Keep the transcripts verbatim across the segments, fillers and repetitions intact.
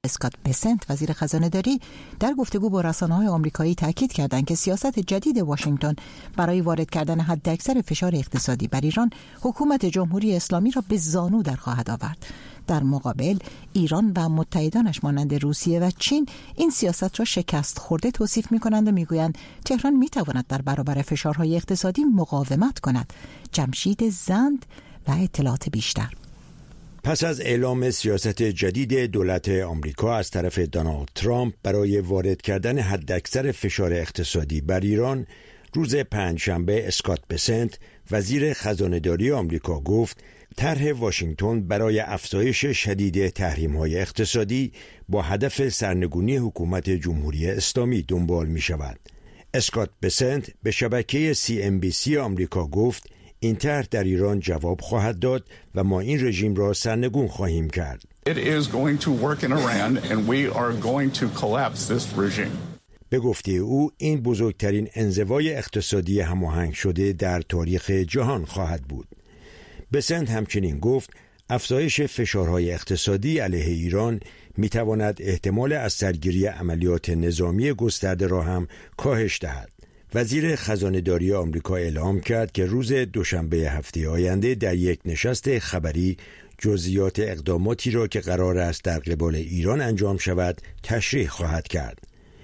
اسکات بسنت وزیر خزانه‌داری در گفتگو با رسانه‌های آمریکایی تاکید کردند که سیاست جدید واشنگتن برای وارد کردن حداکثر فشار اقتصادی بر ایران حکومت جمهوری اسلامی را به زانو در خواهد آورد. در مقابل ایران و متحدانش مانند روسیه و چین این سیاست را شکست خورده توصیف می‌کنند و می‌گویند تهران می‌تواند در برابر فشارهای اقتصادی مقاومت کند. جمشید زند و اطلاعات بیشتر. پس از اعلام سیاست جدید دولت آمریکا از طرف دونالد ترامپ برای وارد کردن حداکثر فشار اقتصادی بر ایران، روز پنجشنبه اسکات بسنت وزیر خزانه‌داری آمریکا گفت طرح واشنگتن برای افزایش شدید تحریم‌های اقتصادی با هدف سرنگونی حکومت جمهوری اسلامی دنبال می‌شود. اسکات بسنت به شبکه سی ام بی سی آمریکا گفت این طرح در ایران جواب خواهد داد و ما این رژیم را سرنگون خواهیم کرد. It is going to work in Iran and we are going to collapse this regime. به گفته او این بزرگترین انزوای اقتصادی هماهنگ شده در تاریخ جهان خواهد بود. بسنت همچنین گفت افزایش فشارهای اقتصادی علیه ایران میتواند احتمال از سرگیری عملیات نظامی گسترده را هم کاهش دهد. وزیر خزانه‌داری آمریکا اعلام کرد که روز دوشنبه هفته آینده در یک نشست خبری جزئیات اقداماتی را که قرار است در قبال ایران انجام شود تشریح خواهد کرد.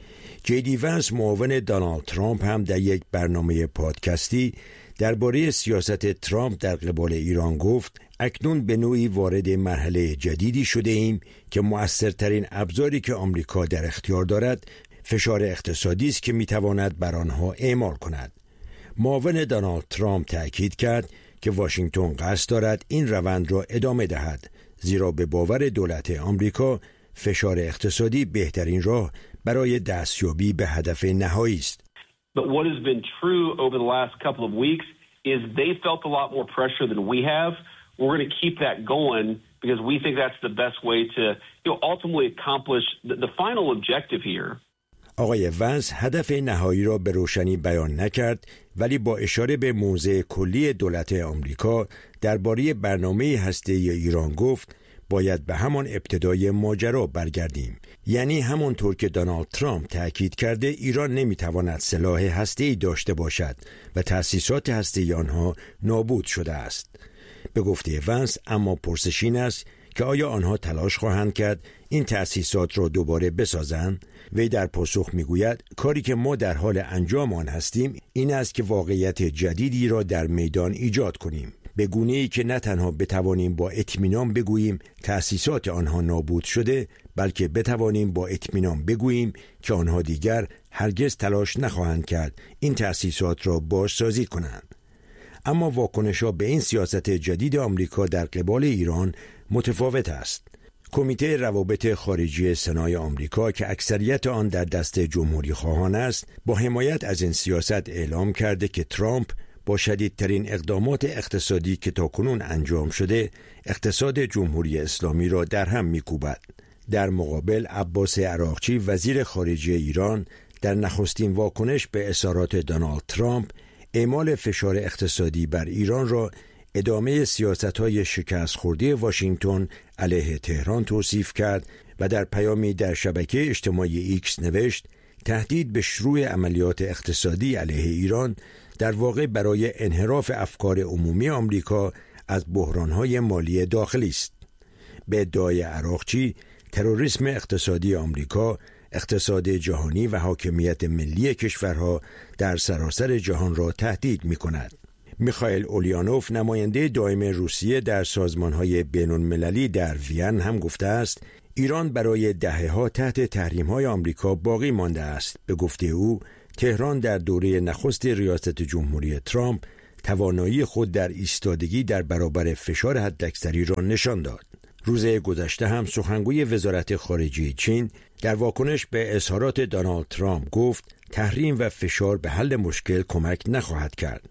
جی دی ونس معاون دونالد ترامپ هم در یک برنامه پادکستی درباره سیاست ترامپ در قبال ایران گفت اکنون به نوعی وارد مرحله جدیدی شده ایم که مؤثرترین ابزاری که آمریکا در اختیار دارد فشار اقتصادی است که میتواند بر آنها اعمال کند. معاون دونالد ترامپ تأکید کرد که واشنگتن قصد دارد این روند را ادامه دهد، زیرا به باور دولت آمریکا فشار اقتصادی بهترین راه برای دستیابی به هدف نهایی است. But what has been true over the last couple of weeks is they felt a lot more pressure than we have. We're going to keep that going because we think that's the best way to, you know, ultimately accomplish the, the final objective here. آقای ونس هدف نهایی را به روشنی بیان نکرد، ولی با اشاره به موضع کلی دولت آمریکا درباره برنامه هسته‌ای ایران گفت باید به همان ابتدای ماجرا برگردیم. یعنی همانطور که دونالد ترامپ تأکید کرده ایران نمیتواند سلاح هسته‌ای داشته باشد و تأسیسات هسته‌ای آنها نابود شده است. به گفته ونس اما پرسش این است که آیا آنها تلاش خواهند کرد این تأسیسات را دوباره بسازند؟ وی در پاسخ میگوید کاری که ما در حال انجام آن هستیم این است که واقعیت جدیدی را در میدان ایجاد کنیم، به گونه‌ای که نه تنها بتوانیم با اطمینان بگوییم تأسیسات آنها نابود شده، بلکه بتوانیم با اطمینان بگوییم که آنها دیگر هرگز تلاش نخواهند کرد این تأسیسات را بازسازی کنند. اما واکنش‌ها به این سیاست جدید آمریکا در قبال ایران متفاوت است. کمیته روابط خارجی سنای آمریکا که اکثریت آن در دست جمهوری خواهان است، با حمایت از این سیاست اعلام کرده که ترامپ با شدیدترین اقدامات اقتصادی که تاکنون انجام شده، اقتصاد جمهوری اسلامی را در هم می‌کوبد. در مقابل عباس عراقچی وزیر خارجه ایران در نخستین واکنش به اظهارات دونالد ترامپ، اعمال فشار اقتصادی بر ایران را ادامه سیاست‌های شکست خورده واشنگتن علیه تهران توصیف کرد و در پیامی در شبکه اجتماعی ایکس نوشت تهدید به شروع عملیات اقتصادی علیه ایران در واقع برای انحراف افکار عمومی آمریکا از بحران‌های مالی داخلی است. به ادعای عراقچی تروریسم اقتصادی آمریکا اقتصاد جهانی و حاکمیت ملی کشورها در سراسر جهان را تهدید می‌کند. میخائیل اولیانوف نماینده دائم روسیه در سازمان‌های بین‌المللی در وین هم گفته است ایران برای دهه‌ها تحت تحریم‌های آمریکا باقی مانده است. به گفته او تهران در دوره نخست ریاست جمهوری ترامپ توانایی خود در ایستادگی در برابر فشار حداکثری را نشان داد. روز گذشته هم سخنگوی وزارت خارجه چین در واکنش به اظهارات دونالد ترامپ گفت تحریم و فشار به حل مشکل کمک نخواهد کرد.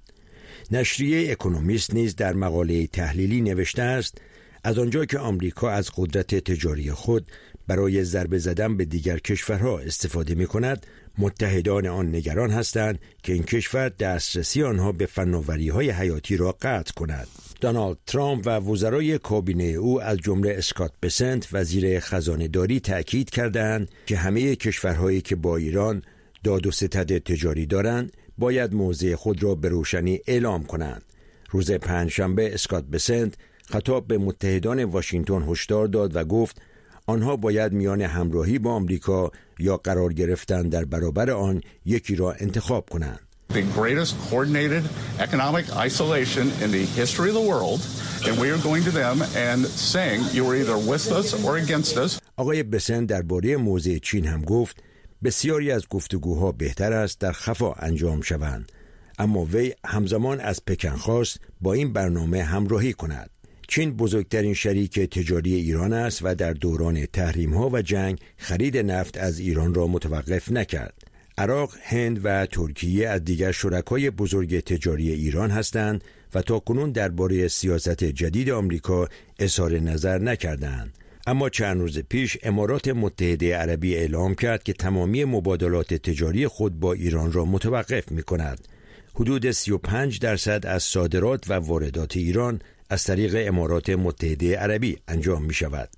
نشریه اکونومیست نیز در مقاله تحلیلی نوشته است از آنجا که آمریکا از قدرت تجاری خود برای ضربه زدن به دیگر کشورها استفاده می کند، متحدان آن نگران هستند که این کشور دسترسی آنها به فناوری‌های حیاتی را قطع کند. دونالد ترامپ و وزرای کابینه او از جمله اسکات بسنت وزیر خزانه‌داری تأکید کردند که همه کشورهایی که با ایران داد و ستد تجاری دارند باید موضع خود را به روشنی اعلام کنند. روز پنجشنبه اسکات بسنت خطاب به متحدان واشنگتن هشدار داد و گفت آنها باید میان همراهی با آمریکا یا قرار گرفتن در برابر آن یکی را انتخاب کنند. The greatest coordinated economic isolation in the history of the world, and we are going to them and saying you are either with us or against us. آقای بسنت درباره موضع چین هم گفت بسیاری از گفتگوها بهتر است در خفا انجام شوند، اما وی همزمان از پکن خواست با این برنامه همراهی کند. چین بزرگترین شریک تجاری ایران است و در دوران تحریم‌ها و جنگ خرید نفت از ایران را متوقف نکرد. عراق، هند و ترکیه از دیگر شرکای بزرگ تجاری ایران هستند و تاکنون درباره سیاست جدید آمریکا اظهار نظر نکردند. اما چند روز پیش امارات متحده عربی اعلام کرد که تمامی مبادلات تجاری خود با ایران را متوقف می‌کند. حدود سی و پنج درصد از صادرات و واردات ایران از طریق امارات متحده عربی انجام می شود.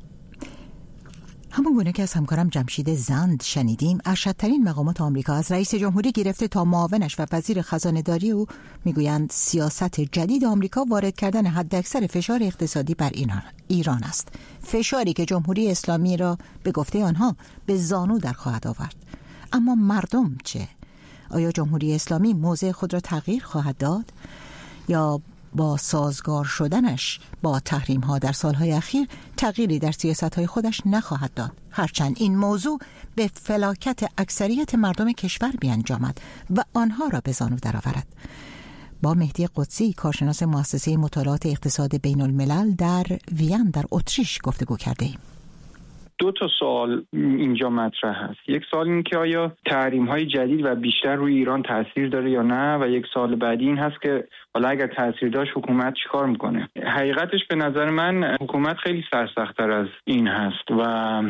همون گونه که از همکارم جمشید زند شنیدیم، ارشدترین مقامات آمریکا از رئیس جمهوری گرفته تا معاونش و وزیر خزانه‌داری او میگویند سیاست جدید آمریکا وارد کردن حداکثر فشار اقتصادی بر ایران است. فشاری که جمهوری اسلامی را به گفته آنها به زانو در خواهد آورد. اما مردم چه؟ آیا جمهوری اسلامی موضع خود را تغییر خواهد داد یا با سازگار شدنش با تحریم ها در سالهای اخیر تغییری در سیاست های خودش نخواهد داد؟ هرچند این موضوع به فلاکت اکثریت مردم کشور بیانجامد و آنها را به زانو درآورد. با مهدی قدسی، کارشناس مؤسسه مطالعات اقتصاد بین الملل در وین در اتریش گفتگو کرده ایم. دو تا سوال اینجا مطرح هست. یک سوال این که آیا تحریم‌های جدید و بیشتر روی ایران تاثیر داره یا نه، و یک سوال بعدی این هست که حالا اگر تاثیر داشت حکومت چیکار میکنه. حقیقتش به نظر من حکومت خیلی سرسخت‌تر از این هست و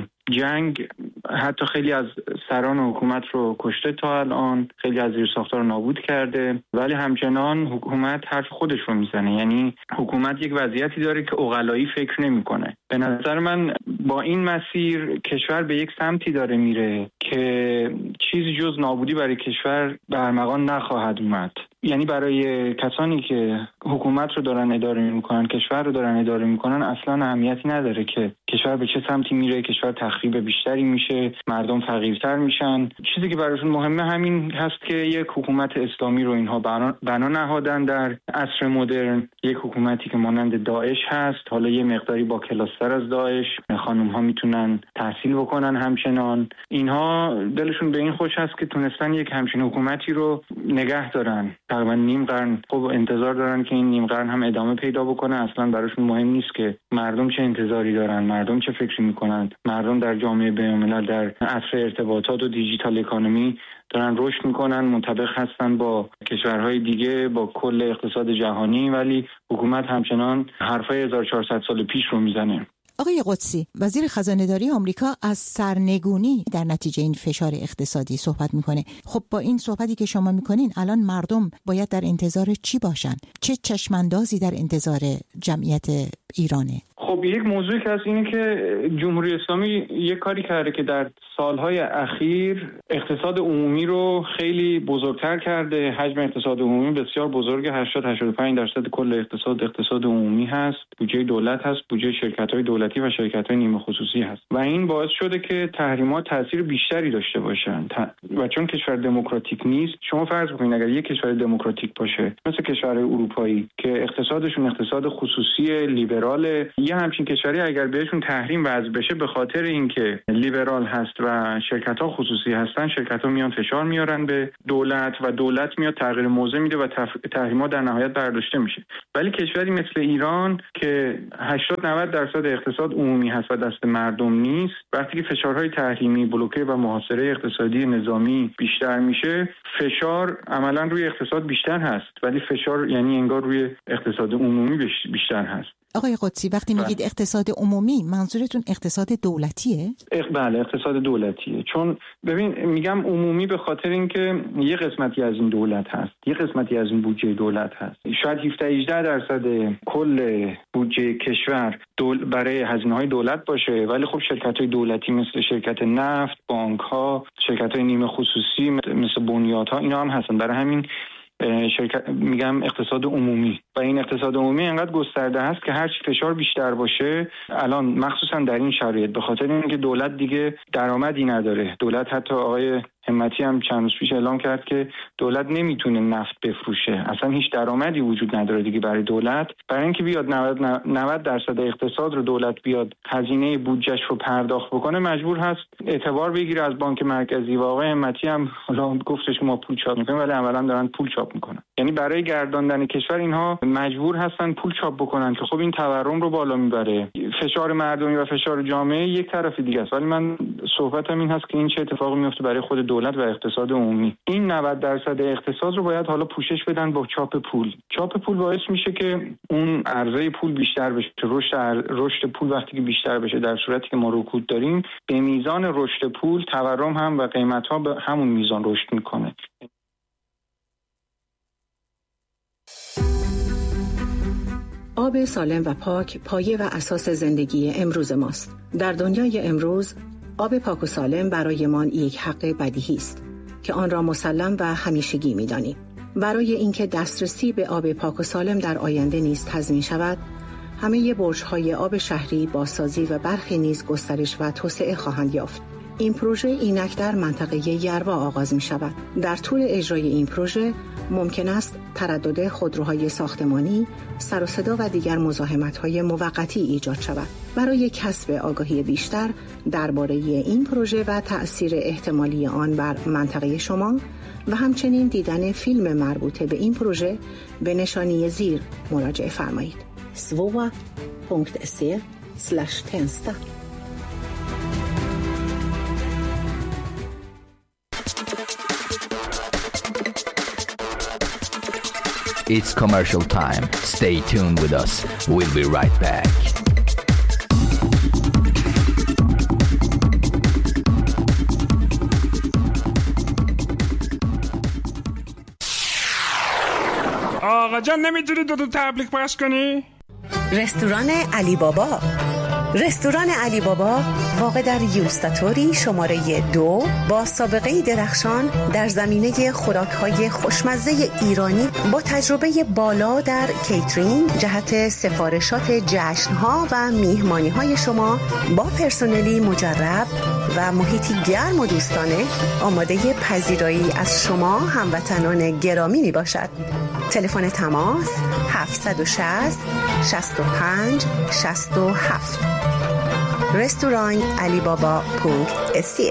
جنگ حتی خیلی از سران حکومت رو کشته تا الان، خیلی از زیرساخت‌ها رو نابود کرده، ولی همچنان حکومت حرف خودش رو میزنه. یعنی حکومت یک وضعیتی داره که عقلایی فکر نمیکنه. به نظر من با این مسیر کشور به یک سمتی داره میره که چیزی جز نابودی برای کشور به ارمغان نخواهد اومد. یعنی برای کسانی که حکومت رو دارن اداره میکنن، کشور رو دارن اداره میکنن، اصلا اهمیتی نداره که کشور به چه سمتی میره. کشور تخریب بیشتری میشه، مردم فقیرتر میشن. چیزی که براشون مهمه همین هست که یک حکومت اسلامی رو اینها بنا نهادن در عصر مدرن، یک حکومتی که مانند داعش هست، حالا یه مقداری با کلاستر از داعش، خانم ها میتونن تحصیل بکنن همچنان. اینها دلشون به این خوش هست که تونستن یک همچین حکومتی رو نگه دارن تقریبا نیم قرن. خب انتظار دارن که این نیم قرن هم ادامه پیدا بکنه. اصلا براشون مهم نیست که مردم چه انتظاری دارن، مردم چه فکری میکنن. مردم در جامعه بین‌الملل در عصر ارتباطات و دیجیتال اکانومی دارن رشد میکنن، منطبق هستن با کشورهای دیگه، با کل اقتصاد جهانی، ولی حکومت همچنان حرفای هزار و چهارصد سال پیش رو میزنه. آقای قدسی، وزیر خزانه‌داری آمریکا از سرنگونی در نتیجه این فشار اقتصادی صحبت میکنه. خب با این صحبتی که شما میکنین الان مردم باید در انتظار چی باشن؟ چه چشماندازی در انتظار جمعیت ایرانه؟ خب یک موضوعی که هست اینه که جمهوری اسلامی یک کاری کرده که در سالهای اخیر اقتصاد عمومی رو خیلی بزرگتر کرده. حجم اقتصاد عمومی بسیار بزرگ، هشتاد تا هشتاد و پنج درصد کل اقتصاد اقتصاد عمومی هست. بودجه دولت هست، بودجه شرکت‌های دولتی و شرکت‌های نیمه خصوصی هست و این باعث شده که تحریمات تاثیر بیشتری داشته باشن. و چون کشور دموکراتیک نیست، شما فرض بکنید اگر یک کشور دموکراتیک باشه مثل کشورهای اروپایی که اقتصادشون اقتصاد خصوصی لیبرال، یه همچین کشوری اگر بهشون تحریم وضع بشه به خاطر اینکه لیبرال هست و شرکت‌ها خصوصی هستن، شرکت‌ها میان فشار میارن به دولت و دولت میاد تغییر موضع میده و تحریمات در نهایت برداشته میشه. ولی کشوری مثل ایران که هشتاد نود درصد اقتصاد عمومی هست و دست مردم نیست، وقتی که فشارهای تحریمی، بلوکه و محاصره اقتصادی نظامی بیشتر میشه، فشار عملاً روی اقتصاد بیشتر هست، ولی فشار یعنی انگار روی اقتصاد عمومی بیشتر هست. آقای قدسی وقتی میگید اقتصاد عمومی منظورتون اقتصاد دولتیه؟ بله اقتصاد دولتیه. چون ببین میگم عمومی به خاطر اینکه یه قسمتی از این دولت هست، یه قسمتی از این بودجه دولت هست. شاید هفده هجده درصد کل بودجه کشور دول برای هزینه‌های دولت باشه، ولی خب شرکت‌های دولتی مثل شرکت نفت، بانک‌ها، شرکت‌های نیمه خصوصی مثل بنیادها اینا هم هستن. برای همین شرکت میگم اقتصاد عمومی و این اقتصاد عمومی انقدر گسترده هست که هر چی فشار بیشتر باشه الان مخصوصا در این شرایط به خاطر اینکه دولت دیگه درآمدی نداره. دولت حتی آقای همتی هم چند روز پیش اعلام کرد که دولت نمیتونه نفت بفروشه، اصلا هیچ درآمدی وجود نداره دیگه برای دولت. برای اینکه بیاد نود درصد اقتصاد رو دولت بیاد هزینه بودجهش رو پرداخت بکنه مجبور هست اعتبار بگیره از بانک مرکزی و آقای همتی هم حالا گفتش ما پول چاپ میکنیم ولی عملاً دارن پول چاپ میکنن. یعنی برای گرداندن کشور اینها مجبور هستن پول چاپ بکنن که خب این تورم رو بالا میبره. فشار مردمی و فشار جامعه یک طرف دیگه است، ولی من صحبتم این هست که این چه اتفاقی میفته برای خود دولت و اقتصاد عمومی. این نود درصد اقتصاد رو باید حالا پوشش بدن با چاپ پول. چاپ پول باعث میشه که اون عرضه پول بیشتر بشه. رشد رشد پول وقتی که بیشتر بشه در صورتی که ما رکود داریم به میزان رشد پول تورم هم و قیمت ها به همون میزان رشد میکنه. آب سالم و پاک پایه و اساس زندگی امروز ماست. در دنیای امروز آب پاک و سالم برایمان یک حق بدیهی است که آن را مسلم و همیشگی می‌دانیم. برای اینکه دسترسی به آب پاک و سالم در آینده نیز تضمین شود، همه برج‌های آب شهری بازسازی و برخی نیز گسترش و توسعه خواهند یافت. این پروژه اینک در منطقه یروا آغاز می شود. در طول اجرای این پروژه ممکن است تردد خودروهای ساختمانی، سر و صدا و دیگر مزاحمت‌های موقتی ایجاد شود. برای کسب آگاهی بیشتر درباره این پروژه و تأثیر احتمالی آن بر منطقه شما و همچنین دیدن فیلم مربوط به این پروژه به نشانی زیر مراجعه فرمایید. سووا پونکت سی اسلش تنستا It's commercial time. Stay tuned with us. We'll be right back. آقا جان نمیتونی دو تا تبلیغ پخش کنی؟ رستوران علی بابا. رستوران علی بابا واقع در یوستاتوری شماره دو با سابقه درخشان در زمینه خوراک‌های خوشمزه ایرانی با تجربه بالا در کیترینگ جهت سفارشات جشن‌ها و میهمانی‌های شما با پرسنلی مجرب و محیطی گرم و دوستانه آماده پذیرایی از شما هموطنان گرامی می باشد. تلفن تماس هفت شش صفر شصت و پنج شصت و هفت. رستوران علی بابا پونکت سی